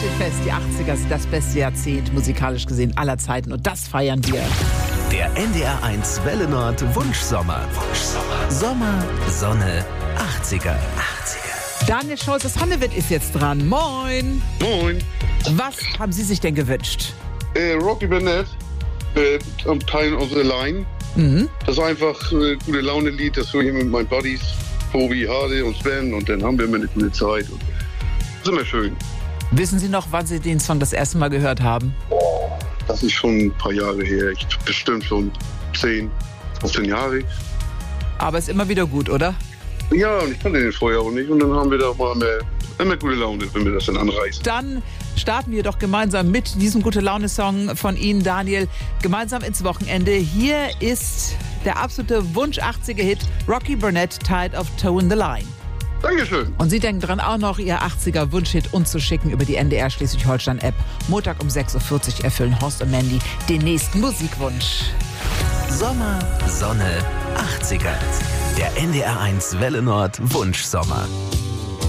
steht fest, die 80er sind das beste Jahrzehnt, musikalisch gesehen, aller Zeiten. Und das feiern wir. Der NDR1 Welle Nord Wunschsommer. Sommer, Sonne, 80er. Daniel Scholz aus Handewitt ist jetzt dran. Moin. Moin. Was haben Sie sich denn gewünscht? Rocky Burnett, am Time of the Line. Das ist einfach ein gute Laune-Lied, das höre ich mit meinen Buddies, Tobi, Hardy und Sven, und dann haben wir immer eine gute Zeit. Und das ist immer schön. Wissen Sie noch, wann Sie den Song das erste Mal gehört haben? Das ist schon ein paar Jahre her, bestimmt schon 10, 15 Jahre. Aber ist immer wieder gut, oder? Ja, und ich kannte den vorher auch nicht, und dann haben wir da mal immer gute Laune, wenn wir das dann anreißen. Dann starten wir doch gemeinsam mit diesem Gute-Laune-Song von Ihnen, Daniel, gemeinsam ins Wochenende. Hier ist der absolute Wunsch-80er-Hit Rocky Burnett, Tide of Toe in the Line. Dankeschön. Und Sie denken dran, auch noch Ihr 80er-Wunsch-Hit uns zu schicken über die NDR Schleswig-Holstein-App. Montag um 6.40 Uhr erfüllen Horst und Mandy den nächsten Musikwunsch. Sommer, Sonne, 80er. Der NDR1 Welle Nord Wunschsommer.